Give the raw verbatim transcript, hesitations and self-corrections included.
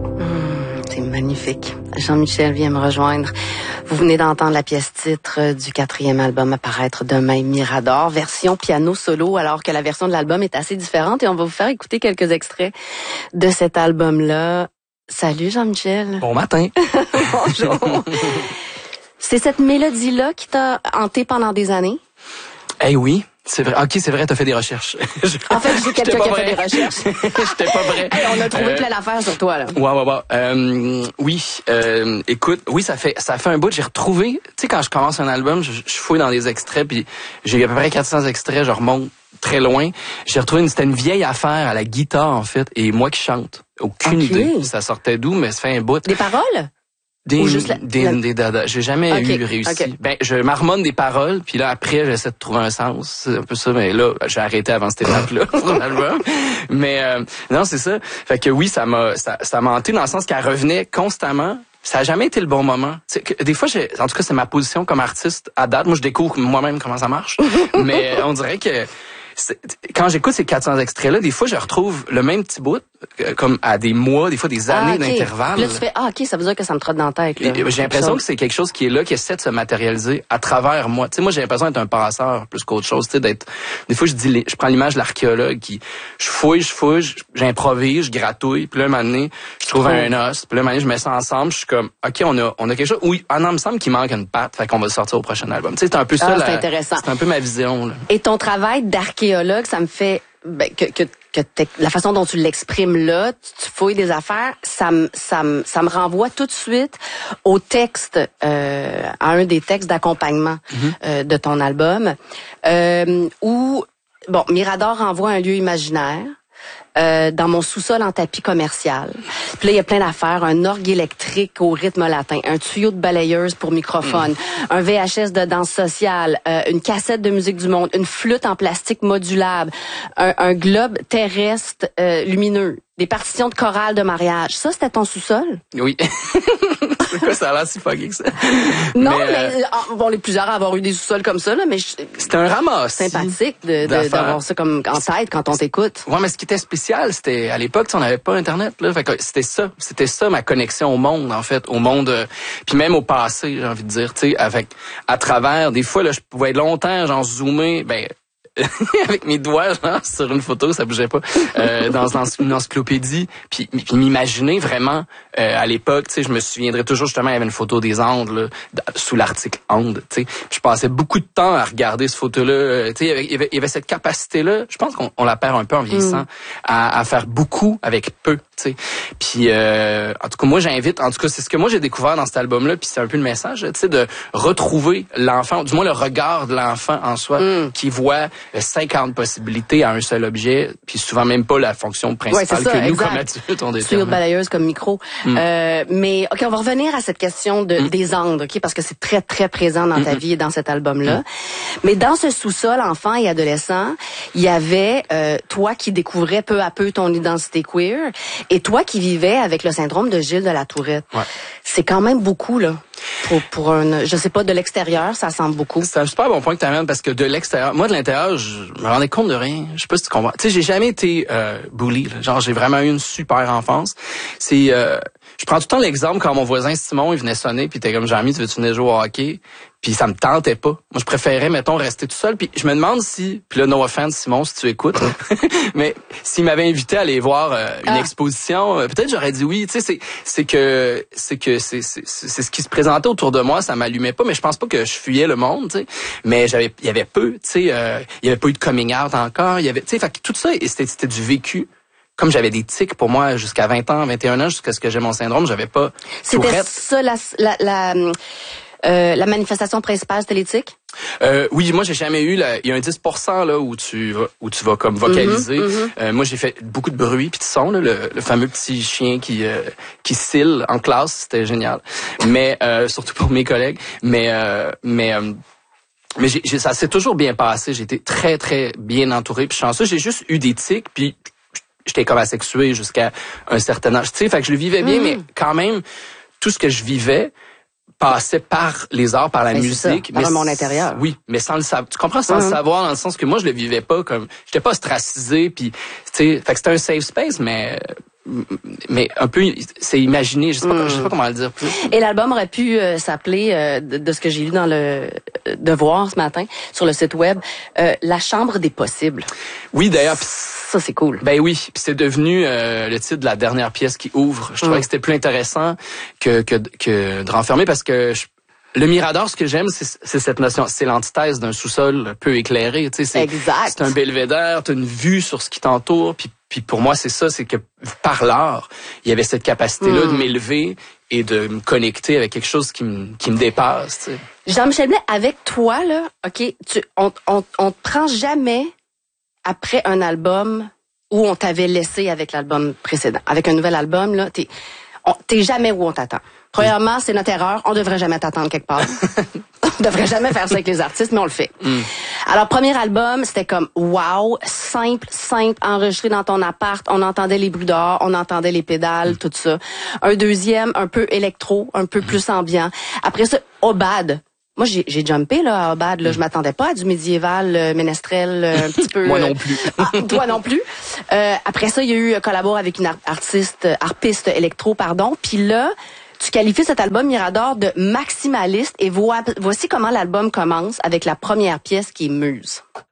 Mmh, c'est magnifique. Jean-Michel vient me rejoindre. Vous venez d'entendre la pièce titre du quatrième album à paraître demain, Mirador, version piano solo, alors que la version de l'album est assez différente et on va vous faire écouter quelques extraits de cet album-là. Salut Jean-Michel. Bon matin. Bonjour. C'est cette mélodie-là qui t'a hanté pendant des années? Eh hey, oui, c'est vrai. Ok, c'est vrai, t'as fait des recherches. En fait, j'ai quelqu'un qui a fait des recherches. J'étais pas vrai. Hey, on a trouvé euh, plein d'affaires sur toi, là. Ouais, ouais, ouais. Euh, oui, euh, écoute, oui, ça fait ça fait un bout. J'ai retrouvé, tu sais, quand je commence un album, je, je fouille dans des extraits, puis j'ai à peu près quatre cents extraits, je remonte très loin. J'ai retrouvé une, c'était une vieille affaire à la guitare, en fait, et moi qui chante. Aucune okay. idée. Ça sortait d'où, mais ça fait un bout. Des paroles? Des, Ou juste la, des, la... des dada. J'ai jamais okay. eu réussi. Okay. Ben, je marmonne des paroles, puis là, après, j'essaie de trouver un sens. C'est un peu ça, mais là, j'ai arrêté avant cette étape-là pour l'album. Mais, euh, non, c'est ça. Fait que oui, ça m'a, ça, ça m'a hanté dans le sens qu'elle revenait constamment. Ça a jamais été le bon moment. Que, des fois, j'ai, en tout cas, c'est ma position comme artiste à date. Moi, je découvre moi-même comment ça marche. Mais on dirait que, quand j'écoute ces quatre cents extraits-là, des fois, je retrouve le même petit bout, euh, comme à des mois, des fois des années ah, okay. d'intervalle. Là, tu fais, ah, OK, ça veut dire que ça me trotte dans la tête. Là. J'ai l'impression que c'est quelque chose qui est là, qui essaie de se matérialiser à travers moi. Tu sais, moi, j'ai l'impression d'être un passeur plus qu'autre chose. Tu sais, d'être, des fois, je dis, je prends l'image de l'archéologue qui, je fouille, je fouille, j'improvise, je gratouille, puis là, un moment donné, je trouve oh. un os, puis là, un moment donné, je mets ça ensemble, je suis comme, OK, on a, on a quelque chose. Oui, ah non, il me semble qu'il manque une patte, fait qu'on va le sortir au prochain album. Tu sais, c'est un peu ça. Ah, c'est la, intéressant. C'est un peu ma vision, là. Et ton travail d'archéologue, ça me fait, Ben, que, que, que la façon dont tu l'exprimes là, tu, tu fouilles des affaires, ça me ça me ça me renvoie tout de suite au texte, euh, à un des textes d'accompagnement mm-hmm. euh, de ton album, euh, où bon, Mirador renvoie un lieu imaginaire. Euh, dans mon sous-sol en tapis commercial. Puis là, il y a plein d'affaires. Un orgue électrique au rythme latin, un tuyau de balayeuse pour microphone, mmh. un V H S de danse sociale, euh, une cassette de musique du monde, une flûte en plastique modulable, un, un globe terrestre euh, lumineux, des partitions de chorale de mariage. Ça, c'était ton sous-sol? Oui. C'est quoi, ça a l'air si fucké que ça? Non, mais, mais euh, bon, les plusieurs à avoir eu des sous-sols comme ça, là, mais je, c'était un ramassis. Sympathique de, de, d'avoir ça comme en tête quand on t'écoute. Ouais, mais ce qui était spécial, c'était à l'époque, on n'avait pas Internet, là. Fait que c'était ça, c'était ça ma connexion au monde, en fait, au monde, euh, puis même au passé, j'ai envie de dire, tu sais, avec à travers. Des fois, là, je pouvais être longtemps, genre zoomer, ben. avec mes doigts genre, sur une photo, ça bougeait pas, euh, dans, dans une encyclopédie, puis, puis m'imaginer vraiment euh, à l'époque, tu sais, je me souviendrai toujours justement, il y avait une photo des Andes là, sous l'article Andes, tu sais, je passais beaucoup de temps à regarder cette photo-là, euh, tu sais, il y avait, il y avait cette capacité-là, je pense qu'on on la perd un peu en vieillissant, mm. à, à faire beaucoup avec peu, tu sais, puis euh, en tout cas moi j'invite, en tout cas c'est ce que moi j'ai découvert dans cet album-là, puis c'est un peu le message, tu sais, de retrouver l'enfant, du moins le regard de l'enfant en soi, mm. qui voit cinquante possibilités à un seul objet, puis souvent même pas la fonction principale ouais, ça, que nous, exact. Comme adulte, on détermine. Tuyau de balayeuse comme micro. Mm. Euh, mais, OK, on va revenir à cette question de, mm. des Andes, OK, parce que c'est très, très présent dans ta mm. vie et dans cet album-là. Mm. Mais dans ce sous-sol, enfant et adolescent, il y avait euh, toi qui découvrais peu à peu ton identité queer et toi qui vivais avec le syndrome de Gilles de la Tourette. Ouais. C'est quand même beaucoup, là. Pour, pour un, je sais pas, de l'extérieur, ça semble beaucoup. C'est un super bon point que tu amènes parce que de l'extérieur, moi de l'intérieur, je me rendais compte de rien. Je sais pas si tu comprends. Tu sais, j'ai jamais été euh, bully. Là. Genre, j'ai vraiment eu une super enfance. C'est, euh, je prends tout le temps l'exemple quand mon voisin Simon, il venait sonner, puis t'es comme Jean-Mi, tu veux-tu venir jouer au hockey? Puis ça me tentait pas. Moi, je préférais, mettons, rester tout seul. Puis je me demande si, puis là, no offense, Simon, si tu écoutes, mais s'il m'avait invité à aller voir euh, une ah. exposition, euh, peut-être j'aurais dit oui. Tu sais, c'est c'est que c'est que c'est c'est c'est ce qui se présentait autour de moi, ça m'allumait pas. Mais je pense pas que je fuyais le monde, tu sais. Mais j'avais, il y avait peu, tu sais, euh, il y avait pas eu de coming out encore. Il y avait, tu sais, fait que tout ça, c'était c'était du vécu. Comme j'avais des tics pour moi jusqu'à vingt ans, vingt et un ans, jusqu'à ce que j'ai mon syndrome, j'avais pas. C'était Tourette. Ça la la la, euh, la manifestation principale, c'était les tics? Euh, oui, moi j'ai jamais eu. La, il y a un dix pour cent là où tu vas, où tu vas comme vocaliser. Mm-hmm, mm-hmm. Euh, moi j'ai fait beaucoup de bruit puis de son, là, le, le fameux petit chien qui euh, qui cille en classe, c'était génial. Mais euh, surtout pour mes collègues. Mais euh, mais euh, mais j'ai, j'ai, ça s'est toujours bien passé. J'ai été très très bien entouré puis chanceux. J'ai juste eu des tics puis j'étais comme asexué jusqu'à un certain âge. Tu sais, fait que je le vivais bien, mm. mais quand même tout ce que je vivais passait par les arts, par la ben, musique. C'est ça, par mais mon intérieur. Oui, mais sans le savoir. Tu comprends, sans mm-hmm. le savoir, dans le sens que moi, je le vivais pas comme... J'étais pas ostracisé, puis... Tu sais, fait que c'était un safe space, mais mais un peu, c'est imaginé. Je sais pas, mm. je sais pas comment le dire plus. Et l'album aurait pu euh, s'appeler, euh, de, de ce que j'ai lu dans le Devoir ce matin sur le site web, euh, La Chambre des possibles. Oui, d'ailleurs. Ça, c'est cool. Ben oui, puis c'est devenu euh, le titre de la dernière pièce qui ouvre. Je trouvais mm. que c'était plus intéressant que que, que de renfermer parce que je, le Mirador, ce que j'aime, c'est, c'est cette notion, c'est l'antithèse d'un sous-sol peu éclairé. Tu sais, c'est, exact. C'est un belvédère, t'as une vue sur ce qui t'entoure. Puis, puis pour moi, c'est ça, c'est que par l'art, il y avait cette capacité-là mm. de m'élever et de me connecter avec quelque chose qui me qui me dépasse. Tu sais. Jean-Michel Blais, avec toi là, ok, tu, on on on te prend jamais après un album où on t'avait laissé avec l'album précédent. Avec un nouvel album, là, t'es, on, t'es jamais où on t'attend. Premièrement, c'est notre erreur. On devrait jamais t'attendre quelque part. On devrait jamais faire ça avec les artistes, mais on le fait. Mm. Alors, premier album, c'était comme wow, simple, simple, enregistré dans ton appart. On entendait les bruits dehors, on entendait les pédales, mm. tout ça. Un deuxième, un peu électro, un peu mm. plus ambiant. Après ça, Obad. Moi, j'ai, j'ai jumpé là, à Obad. Là. Mm. Je m'attendais pas à du médiéval, euh, ménestrel, euh, un petit peu... Moi non plus. ah, toi non plus. Euh, après ça, il y a eu collabore avec une artiste, harpiste électro, pardon. Puis là, tu qualifies cet album Mirador de maximaliste et voici comment l'album commence avec la première pièce qui est Muse.